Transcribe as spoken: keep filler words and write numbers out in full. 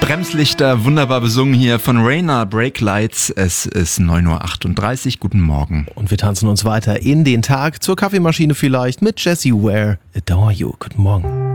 Bremslichter, wunderbar besungen hier von Rainer, Brake Lights. Es ist neun Uhr achtunddreißig, guten Morgen. Und wir tanzen uns weiter in den Tag, zur Kaffeemaschine vielleicht, mit Jessie Ware, Adore You. Guten Morgen.